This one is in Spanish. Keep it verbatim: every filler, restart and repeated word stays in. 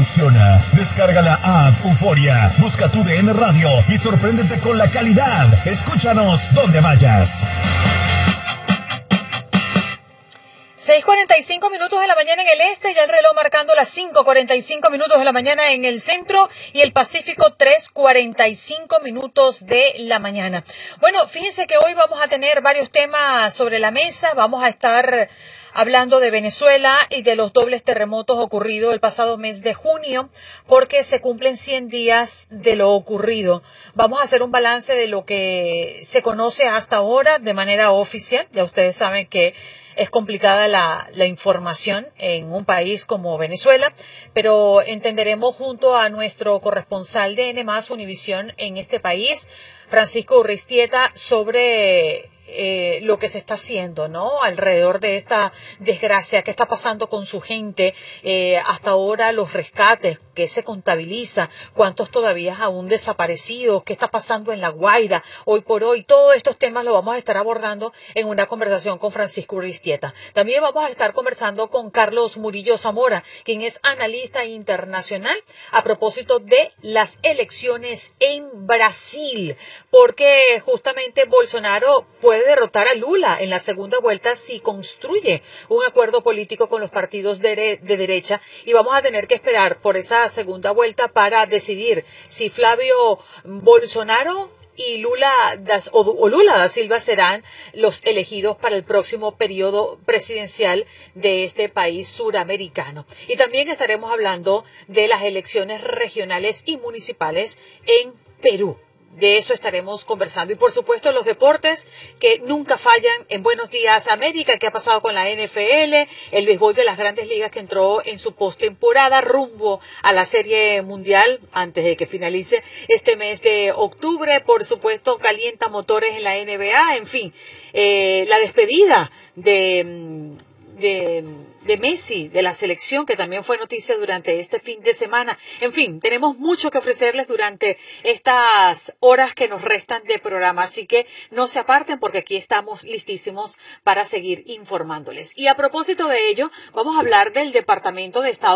funciona. Descarga la app Euforia, busca tu D N Radio y sorpréndete con la calidad. Escúchanos donde vayas. seis cuarenta y cinco minutos de la mañana en el este, ya el reloj marcando las cinco cuarenta y cinco minutos de la mañana en el centro y el Pacífico tres cuarenta y cinco minutos de la mañana. Bueno, fíjense que hoy vamos a tener varios temas sobre la mesa. Vamos a estar hablando de Venezuela y de los dobles terremotos ocurridos el pasado mes de junio, porque se cumplen cien días de lo ocurrido. Vamos a hacer un balance de lo que se conoce hasta ahora de manera oficial. Ya ustedes saben que es complicada la, la información en un país como Venezuela, pero entenderemos junto a nuestro corresponsal de N más Univisión en este país, Francisco Urristieta, sobre Eh, lo que se está haciendo, ¿no? Alrededor de esta desgracia, qué está pasando con su gente, eh, hasta ahora los rescates, qué se contabiliza, cuántos todavía aún desaparecidos, qué está pasando en La Guaira, hoy por hoy. Todos estos temas los vamos a estar abordando en una conversación con Francisco Urristieta. También vamos a estar conversando con Carlos Murillo Zamora, quien es analista internacional, a propósito de las elecciones en Brasil, porque justamente Bolsonaro puede derrotar a Lula en la segunda vuelta si construye un acuerdo político con los partidos de, de derecha, y vamos a tener que esperar por esa segunda vuelta para decidir si Flavio Bolsonaro y Lula da, o, o Lula da Silva serán los elegidos para el próximo periodo presidencial de este país suramericano. Y también estaremos hablando de las elecciones regionales y municipales en Perú. De eso estaremos conversando. Y por supuesto los deportes que nunca fallan en Buenos Días América. ¿Qué ha pasado con la N F L? El béisbol de las Grandes Ligas que entró en su postemporada rumbo a la Serie Mundial antes de que finalice este mes de octubre. Por supuesto calienta motores en la N B A. En fin, eh, la despedida de... de de Messi, de la selección, que también fue noticia durante este fin de semana. En fin, tenemos mucho que ofrecerles durante estas horas que nos restan de programa, así que no se aparten porque aquí estamos listísimos para seguir informándoles. Y a propósito de ello, vamos a hablar del Departamento de Estado